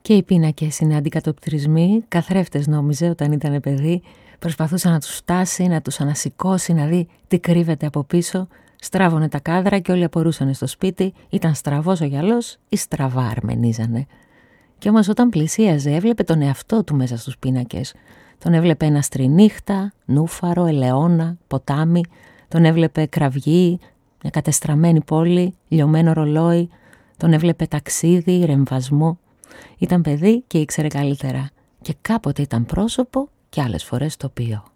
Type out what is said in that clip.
Και οι πίνακες είναι αντικατοπτρισμοί, καθρέφτες νόμιζε όταν ήταν παιδί, προσπαθούσε να τους φτάσει, να τους ανασηκώσει, να δει τι κρύβεται από πίσω, στράβωνε τα κάδρα και όλοι απορούσαν στο σπίτι, ήταν στραβός ο γυαλός ή στραβά αρμενίζανε. Κι όμως όταν πλησίαζε έβλεπε τον εαυτό του μέσα στους πίνακες. Τον έβλεπε ένα στρινύχτα, νούφαρο, ελαιόνα, ποτάμι, τον έβλεπε κραυγή, μια κατεστραμμένη πόλη, λιωμένο ρολόι, τον έβλεπε ταξίδι, ρεμβασμό. Ήταν παιδί και ήξερε καλύτερα. Και κάποτε ήταν πρόσωπο και άλλες φορές τοπίο.